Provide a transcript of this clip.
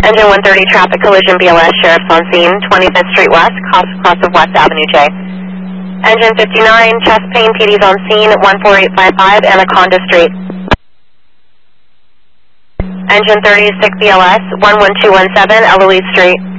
Engine 130, traffic collision, BLS, sheriff's on scene, 25th Street West, cross of West Avenue J. Engine 59, chest pain, PD's on scene, 14855, Anaconda Street. Engine 36, BLS, 11217, Eloise Street.